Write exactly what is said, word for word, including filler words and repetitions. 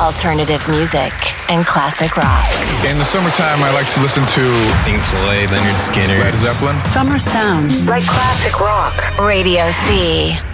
alternative music, and classic rock. In the summertime, I like to listen to Pink Floyd, Leonard Skinner, Led Zeppelin. Summer sounds like classic rock. Radio C.